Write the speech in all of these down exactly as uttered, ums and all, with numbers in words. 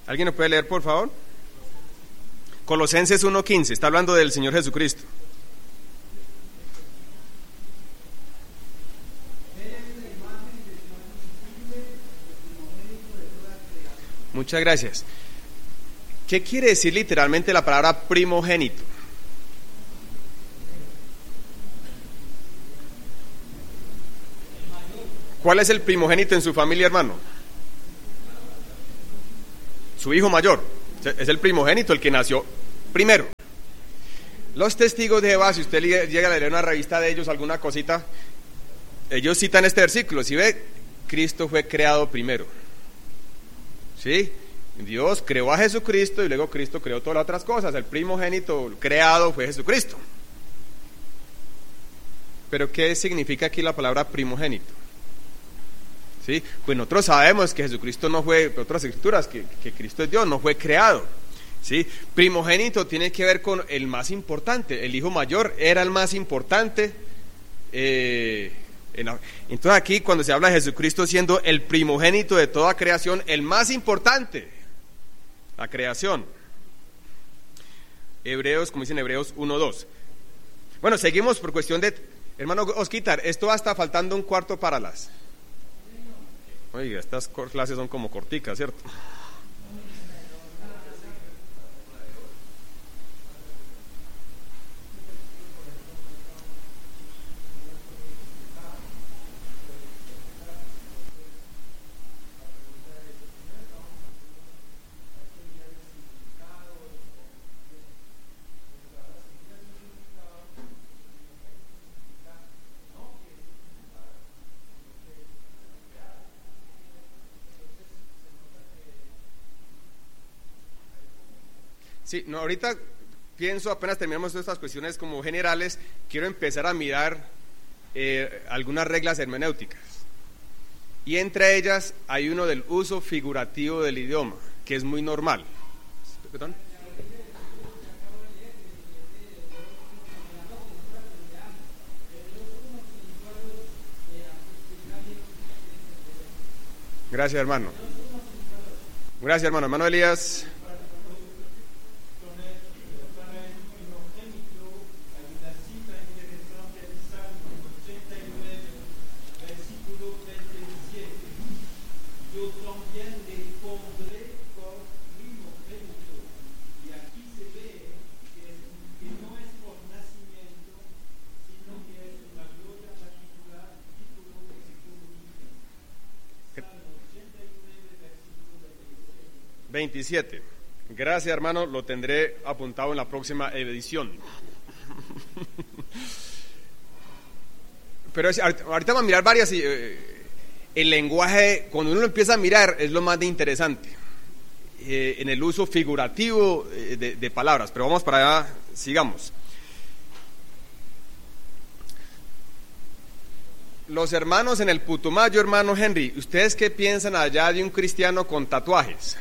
¿Alguien lo puede leer, por favor? Colosenses uno quince, está hablando del Señor Jesucristo. Muchas gracias. ¿Qué quiere decir literalmente la palabra primogénito? ¿Cuál es el primogénito en su familia, hermano? Su hijo mayor. Es el primogénito, el que nació primero. Los testigos de Jehová, si usted llega a leer una revista de ellos, alguna cosita, ellos citan este versículo. Si ve, Cristo fue creado primero. ¿Sí? Dios creó a Jesucristo y luego Cristo creó todas las otras cosas. El primogénito creado fue Jesucristo. Pero ¿qué significa aquí la palabra primogénito? ¿Sí? Pues nosotros sabemos que Jesucristo no fue, otras escrituras, que, que Cristo es Dios, no fue creado. ¿Sí? Primogénito tiene que ver con el más importante. El hijo mayor era el más importante. Eh, en la, entonces aquí cuando se habla de Jesucristo siendo el primogénito de toda creación, el más importante, la creación. Hebreos, como dicen Hebreos uno dos. Bueno, seguimos por cuestión de, hermano Osquitar, esto va hasta faltando un cuarto para las. Oiga, estas clases son como corticas, ¿cierto? Sí, no, ahorita pienso, apenas terminamos estas cuestiones como generales, quiero empezar a mirar eh, algunas reglas hermenéuticas. Y entre ellas hay uno del uso figurativo del idioma, que es muy normal. ¿Perdón? Gracias, hermano. Gracias, hermano. Hermano Elías. veintisiete. Gracias, hermano, lo tendré apuntado en la próxima edición. Pero es, ahorita, ahorita vamos a mirar varias. Eh, el lenguaje, cuando uno lo empieza a mirar, es lo más de interesante. Eh, en el uso figurativo eh, de, de palabras. Pero vamos para allá, sigamos. Los hermanos en el Putumayo, hermano Henry, ¿ustedes qué piensan allá de un cristiano con tatuajes?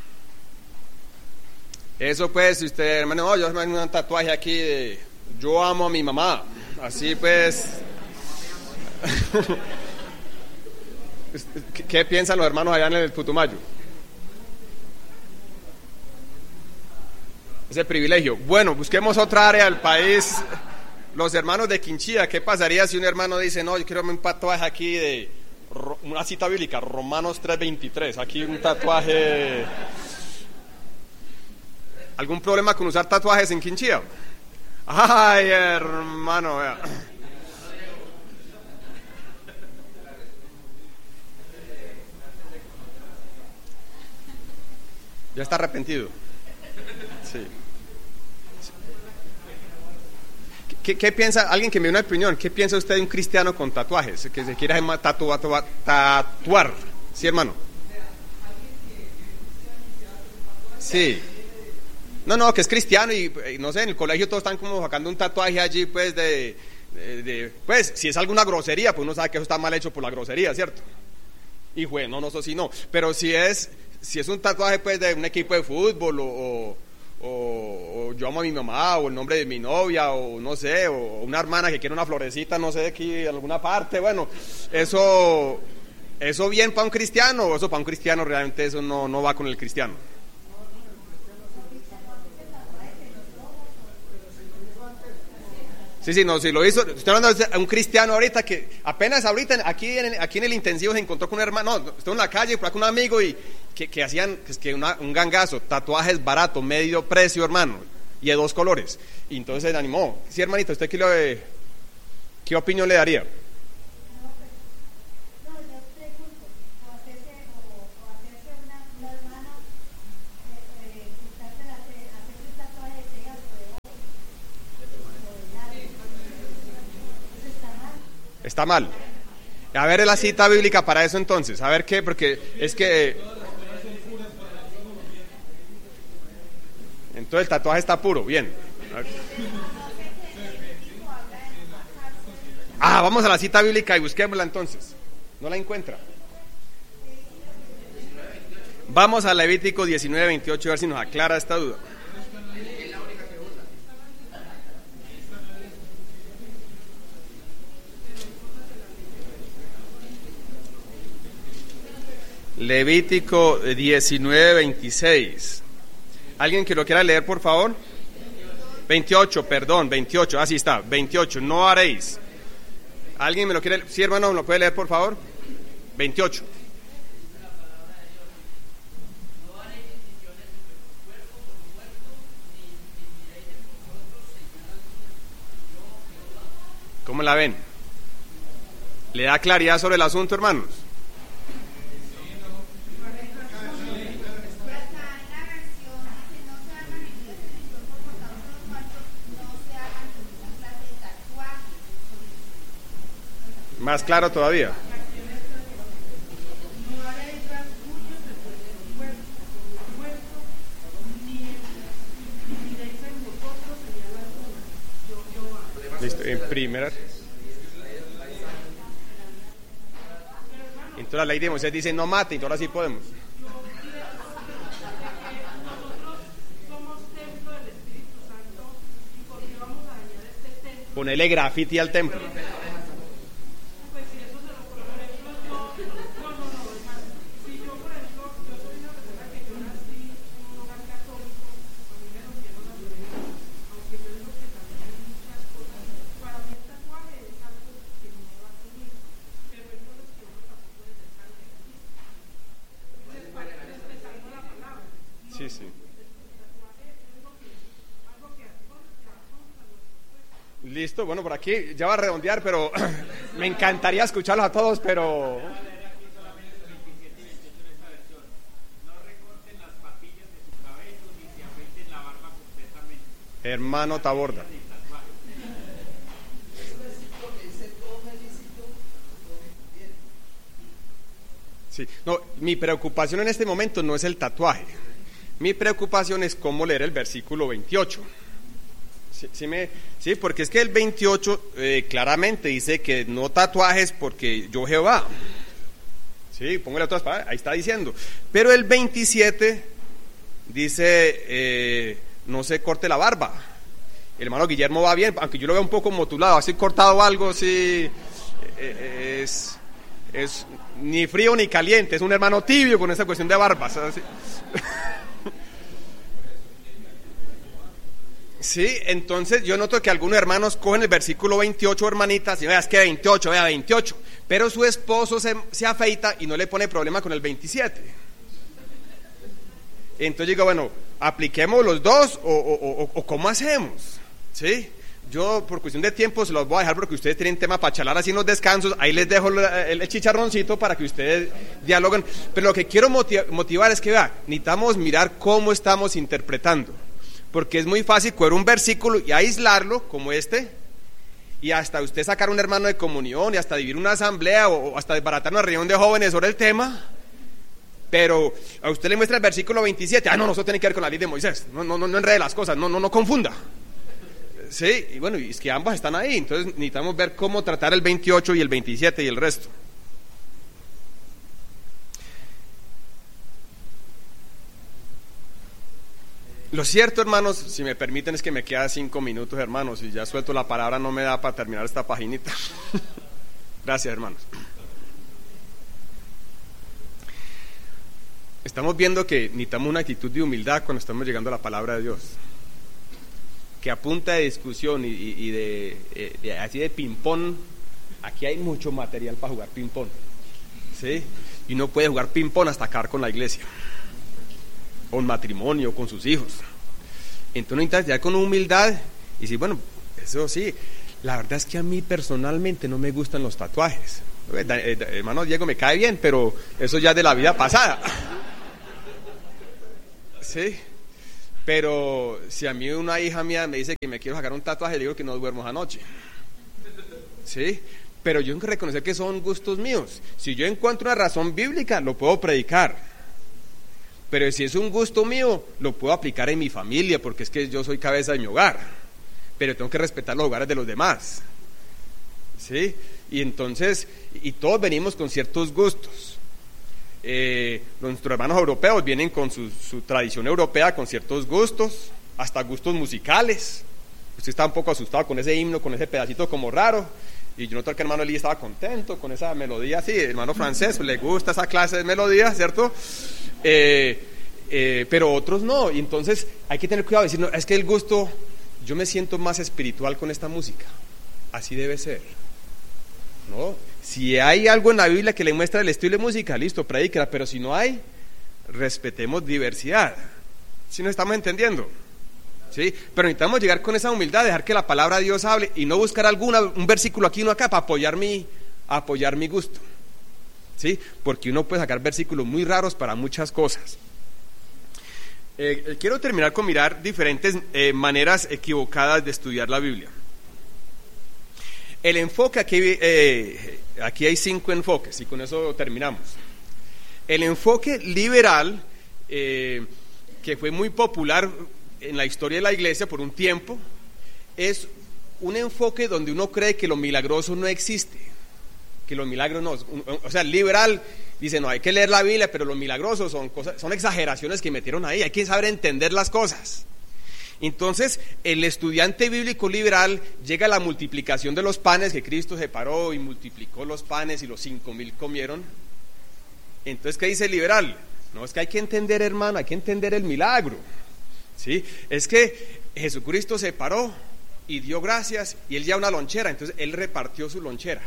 Eso pues, si usted, hermano, no, yo tengo un tatuaje aquí de yo amo a mi mamá, así pues. ¿Qué piensan los hermanos allá en el Putumayo? Ese privilegio. Bueno, busquemos otra área del país. Los hermanos de Quinchía, ¿qué pasaría si un hermano dice, no, yo quiero un tatuaje aquí de una cita bíblica, Romanos tres veintitrés, aquí un tatuaje? ¿Algún problema con usar tatuajes en Quinchía? Ay, hermano, vea. Ya está arrepentido. Sí. ¿Qué, qué piensa, alguien que me dé una opinión, qué piensa usted de un cristiano con tatuajes, que se quiera tatuar, tatuar, tatuar? Sí, hermano. Sí. No, no, que es cristiano y, y no sé, en el colegio todos están como sacando un tatuaje allí, pues, de, de, de pues, si es alguna grosería, pues uno sabe que eso está mal hecho por la grosería, ¿cierto? Y bueno, no, eso sí no, pero si es, si es un tatuaje, pues, de un equipo de fútbol, o, o, o, o yo amo a mi mamá, o el nombre de mi novia, o no sé, o una hermana que quiere una florecita, no sé, de aquí, en alguna parte, bueno, eso, eso bien para un cristiano, o eso para un cristiano realmente eso no, no va con el cristiano. Sí, sí, no, sí, lo hizo. Estoy hablando de un cristiano ahorita que apenas ahorita aquí en, aquí en el intensivo se encontró con un hermano, no, estuvo en la calle con un amigo y que, que hacían que, que una, un gangazo, tatuajes baratos, medio precio, hermano, y de dos colores. Y entonces se animó. Sí, hermanito, ¿usted qué, lo, eh, qué opinión le daría? Está mal. A ver la cita bíblica para eso entonces. A ver qué, porque es que... Entonces el tatuaje está puro, bien. Ah, vamos a la cita bíblica y busquémosla entonces. ¿No la encuentra? Vamos a Levítico diecinueve veintiocho a ver si nos aclara esta duda. Levítico diecinueve veintiséis. ¿Alguien que lo quiera leer, por favor? veintiocho, perdón, veintiocho, así está, veintiocho, no haréis. ¿Alguien me lo quiere leer? Sí, hermano, ¿me lo puede leer, por favor? veintiocho. ¿Cómo la ven? ¿Le da claridad sobre el asunto, hermanos? Más claro todavía. Listo, en primera. Entonces la ley de Moisés dice no mate, y ahora sí podemos. Ponele grafiti al templo. Sí, sí. Listo, bueno, por aquí ya va a redondear, pero me encantaría escucharlos a todos, pero... Hermano Taborda. Sí, no, mi preocupación en este momento no es el tatuaje. Mi preocupación es cómo leer el versículo veintiocho. Sí, sí, me, sí, porque es que el veintiocho eh, claramente dice que no tatuajes porque yo Jehová. Sí, póngale otras palabras, ahí está diciendo. Pero el veintisiete dice eh, no se corte la barba. El hermano Guillermo va bien, aunque yo lo veo un poco motulado, así cortado algo, sí, eh, es, es ni frío ni caliente, es un hermano tibio con esa cuestión de barbas. Así. Sí, entonces yo noto que algunos hermanos cogen el versículo veintiocho, hermanitas, y vea, es que veintiocho, vea, veintiocho, pero su esposo se, se afeita y no le pone problema con el veintisiete. Entonces digo, bueno, apliquemos los dos o, o, o, o ¿cómo hacemos? ¿Sí? Yo por cuestión de tiempo se los voy a dejar porque ustedes tienen tema para charlar así en los descansos, ahí les dejo el, el chicharroncito para que ustedes dialoguen, pero lo que quiero motivar, motivar es que vea, necesitamos mirar cómo estamos interpretando. Porque es muy fácil coger un versículo y aislarlo, como este, y hasta usted sacar un hermano de comunión, y hasta dividir una asamblea, o, o hasta desbaratar una reunión de jóvenes sobre el tema, pero a usted le muestra el versículo veintisiete, ah, no, no, eso tiene que ver con la ley de Moisés, no, no, no, no enrede las cosas, no, no, no confunda. Sí, y bueno, y es que ambas están ahí, entonces necesitamos ver cómo tratar el veintiocho y el veintisiete y el resto. Lo cierto, hermanos, si me permiten, es que me quedan cinco minutos, hermanos, y ya suelto la palabra, no me da para terminar esta paginita. Gracias, hermanos. Estamos viendo que necesitamos una actitud de humildad cuando estamos llegando a la palabra de Dios. que a punta de discusión y, y, y de, de así de ping-pong, aquí hay mucho material para jugar ping-pong, ¿sí? Y uno puede jugar ping-pong hasta acabar con la iglesia, o en matrimonio, con sus hijos. Entonces uno intenta llegar con humildad y decir, bueno, eso sí, la verdad es que a mí personalmente no me gustan los tatuajes. Hermano Diego me cae bien, pero eso ya es de la vida pasada. Sí, pero si a mí una hija mía me dice que me quiero sacar un tatuaje, le digo que no duermo anoche. Sí, pero yo tengo que reconocer que son gustos míos. Si yo encuentro una razón bíblica, lo puedo predicar. Pero si es un gusto mío, lo puedo aplicar en mi familia, porque es que yo soy cabeza de mi hogar. Pero tengo que respetar los hogares de los demás. ¿Sí? Y entonces, y todos venimos con ciertos gustos. Eh, nuestros hermanos europeos vienen con su, su tradición europea, con ciertos gustos, hasta gustos musicales. Usted está un poco asustado con ese himno, con ese pedacito como raro. Y yo noto que el hermano Eli estaba contento con esa melodía así. El hermano francés le gusta esa clase de melodía, ¿cierto? Eh, eh, pero otros no. Y entonces hay que tener cuidado de decir, no, es que el gusto, yo me siento más espiritual con esta música. Así debe ser, ¿no? Si hay algo en la Biblia que le muestra el estilo de música, listo, predíquela. Pero si no hay, respetemos diversidad. ¿Sí nos estamos entendiendo? ¿Sí? Pero necesitamos llegar con esa humildad, dejar que la palabra de Dios hable y no buscar alguna, un versículo aquí, uno acá, para apoyar mi, apoyar mi gusto. ¿Sí? Porque uno puede sacar versículos muy raros para muchas cosas. Eh, quiero terminar con mirar diferentes eh, maneras equivocadas de estudiar la Biblia. El enfoque, aquí, eh, aquí hay cinco enfoques y con eso terminamos. El enfoque liberal, eh, que fue muy popular en la historia de la iglesia por un tiempo, es un enfoque donde uno cree que lo milagroso no existe, que los milagros no, o sea, el liberal dice, no, hay que leer la Biblia, pero los milagrosos son cosas, son exageraciones que metieron ahí, hay que saber entender las cosas. Entonces, el estudiante bíblico liberal llega a la multiplicación de los panes, que Cristo separó y multiplicó los panes y los cinco mil comieron. Entonces, ¿qué dice el liberal? No, es que hay que entender, hermano, hay que entender el milagro. ¿Sí? Es que Jesucristo se paró y dio gracias y él ya una lonchera, entonces él repartió su lonchera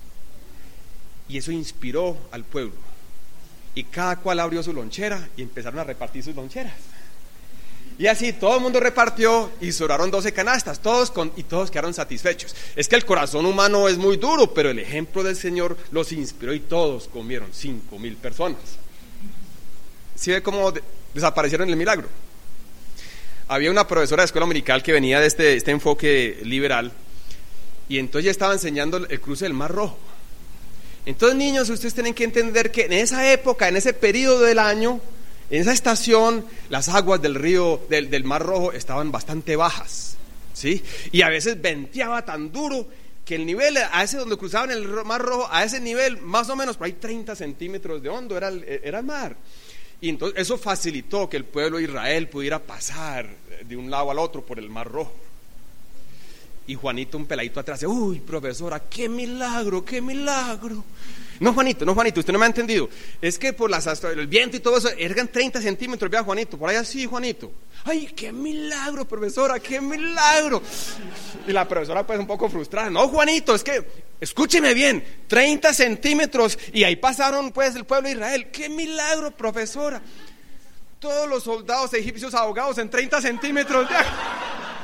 y eso inspiró al pueblo y cada cual abrió su lonchera y empezaron a repartir sus loncheras y así todo el mundo repartió y sobraron doce canastas, todos con, y todos quedaron satisfechos. Es que el corazón humano es muy duro, pero el ejemplo del Señor los inspiró y todos comieron, cinco mil personas. ¿Sí ve cómo de, desaparecieron el milagro? Había una profesora de escuela dominical que venía de este, este enfoque liberal y entonces ya estaba enseñando el cruce del Mar Rojo. Entonces, niños, ustedes tienen que entender que en esa época, en ese periodo del año, en esa estación, las aguas del río, del, del Mar Rojo estaban bastante bajas, ¿sí? Y a veces venteaba tan duro que el nivel, a ese donde cruzaban el Mar Rojo, a ese nivel, más o menos, por ahí treinta centímetros de hondo era el, era el mar. Y entonces eso facilitó que el pueblo de Israel pudiera pasar de un lado al otro por el Mar Rojo. Y Juanito, un peladito atrás, uy, profesora, qué milagro, qué milagro. No, Juanito, no, Juanito, usted no me ha entendido. Es que por las, el viento y todo eso, eran treinta centímetros, vea, Juanito, por ahí así, Juanito. Ay, qué milagro, profesora, qué milagro. Y la profesora pues un poco frustrada, no, Juanito, es que, escúcheme bien, treinta centímetros y ahí pasaron pues el pueblo de Israel. Qué milagro, profesora. Todos los soldados egipcios ahogados en treinta centímetros de agua.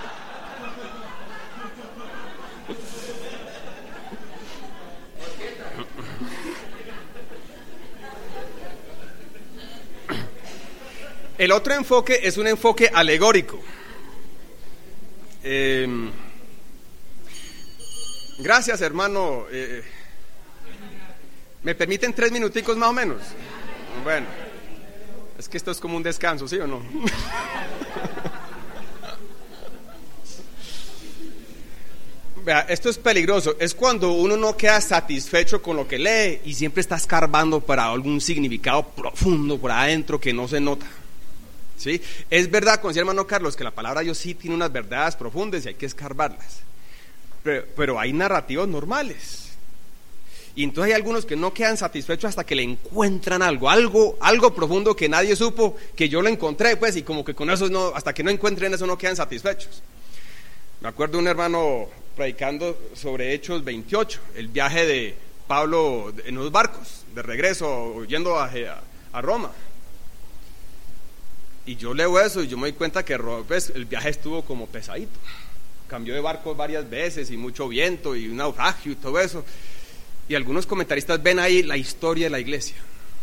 El otro enfoque es un enfoque alegórico. Eh, gracias, hermano. Eh, ¿Me permiten tres minuticos más o menos? Bueno, es que esto es como un descanso, ¿sí o no? Vea, esto es peligroso. Es cuando uno no queda satisfecho con lo que lee y siempre está escarbando para algún significado profundo por adentro que no se nota. ¿Sí? Es verdad, como decía el hermano Carlos, que la palabra de Dios sí tiene unas verdades profundas y hay que escarbarlas, pero, pero hay narrativos normales y entonces hay algunos que no quedan satisfechos hasta que le encuentran algo, algo, algo profundo que nadie supo, que yo lo encontré pues, y como que con eso no, hasta que no encuentren eso no quedan satisfechos. Me acuerdo de un hermano predicando sobre Hechos veintiocho, el viaje de Pablo en los barcos, de regreso, yendo a, a Roma. Y yo leo eso y yo me doy cuenta que pues, el viaje estuvo como pesadito. Cambió de barco varias veces y mucho viento y un naufragio y todo eso. Y algunos comentaristas ven ahí la historia de la iglesia.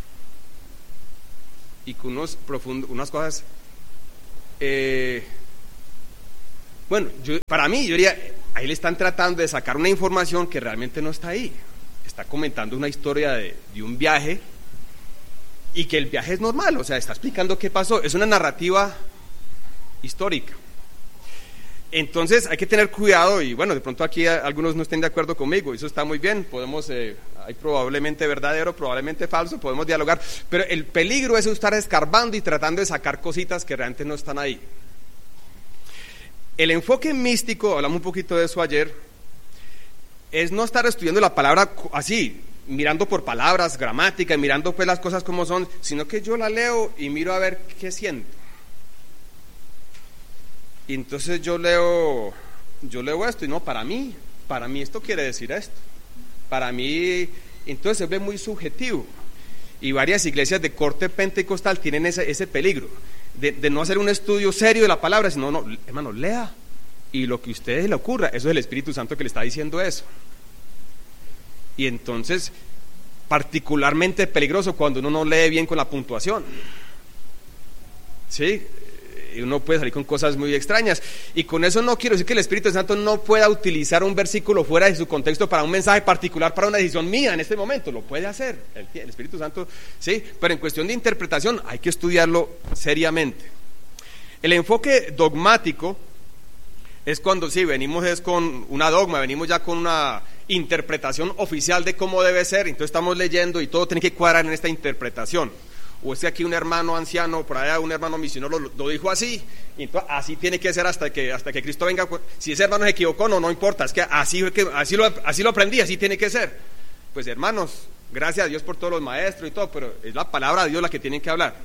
Y con unos profundos, unas cosas... Eh, bueno, yo, para mí, yo diría, ahí le están tratando de sacar una información que realmente no está ahí. Está comentando una historia de, de un viaje y que el viaje es normal, o sea, está explicando qué pasó. Es una narrativa histórica. Entonces hay que tener cuidado y bueno, de pronto aquí algunos no estén de acuerdo conmigo, eso está muy bien, podemos, eh, hay probablemente verdadero, probablemente falso, podemos dialogar, pero el peligro es estar escarbando y tratando de sacar cositas que realmente no están ahí. El enfoque místico, hablamos un poquito de eso ayer, es no estar estudiando la palabra así, mirando por palabras, gramática, mirando pues las cosas como son, sino que yo la leo y miro a ver qué siento. Y entonces yo leo, yo leo esto y no, para mí, para mí esto quiere decir esto. Para mí, entonces se ve muy subjetivo. Y varias iglesias de corte pentecostal tienen ese, ese peligro de, de no hacer un estudio serio de la palabra, sino, no, hermano, lea. Y lo que a ustedes le ocurra, eso es el Espíritu Santo que le está diciendo eso. Y entonces, particularmente peligroso cuando uno no lee bien con la puntuación. ¿Sí? Uno puede salir con cosas muy extrañas. Y con eso no quiero decir que el Espíritu Santo no pueda utilizar un versículo fuera de su contexto para un mensaje particular, para una decisión mía en este momento. Lo puede hacer el, el Espíritu Santo, sí, pero en cuestión de interpretación hay que estudiarlo seriamente. El enfoque dogmático es cuando sí, venimos es con una dogma, venimos ya con una interpretación oficial de cómo debe ser, entonces estamos leyendo y todo tiene que cuadrar en esta interpretación. O es que aquí un hermano anciano, por allá un hermano misionero lo, lo dijo así, y entonces así tiene que ser hasta que, hasta que Cristo venga. Si ese hermano se equivocó, no, no importa, es que así, que así, lo, así lo aprendí, así tiene que ser. Pues hermanos, gracias a Dios por todos los maestros y todo, pero es la palabra de Dios la que tienen que hablar.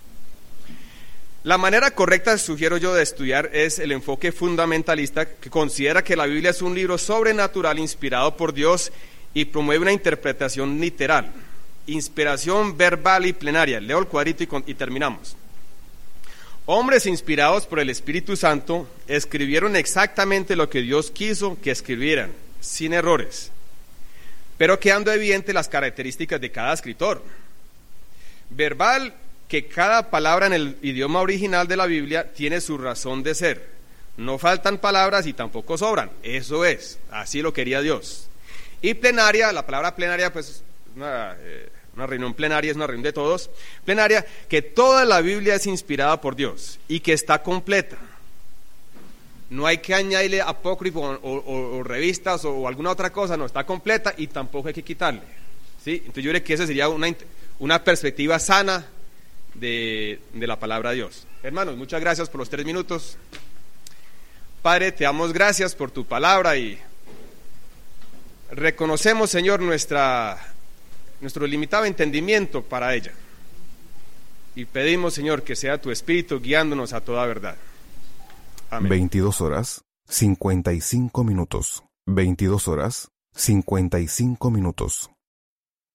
La manera correcta, sugiero yo, de estudiar es el enfoque fundamentalista, que considera que la Biblia es un libro sobrenatural inspirado por Dios y promueve una interpretación literal. Inspiración verbal y plenaria. Leo el cuadrito y, con, y terminamos. Hombres inspirados por el Espíritu Santo escribieron exactamente lo que Dios quiso que escribieran, sin errores, pero quedando evidentes las características de cada escritor. Verbal, que cada palabra en el idioma original de la Biblia tiene su razón de ser. No faltan palabras y tampoco sobran. Eso es, así lo quería Dios. Y plenaria, la palabra plenaria pues una... Eh, Una reunión plenaria es una reunión de todos. Plenaria, que toda la Biblia es inspirada por Dios y que está completa. No hay que añadirle apócrifo o, o, o revistas o, o alguna otra cosa, no, está completa y tampoco hay que quitarle. ¿Sí? Entonces yo creo que esa sería una, una perspectiva sana de, de la palabra de Dios. Hermanos, muchas gracias por los tres minutos. Padre, te damos gracias por tu palabra y reconocemos, Señor, nuestra... nuestro limitado entendimiento para ella, y pedimos, Señor, que sea tu Espíritu guiándonos a toda verdad. Amén. veintidós horas, cincuenta y cinco minutos. veintidós horas, cincuenta y cinco minutos.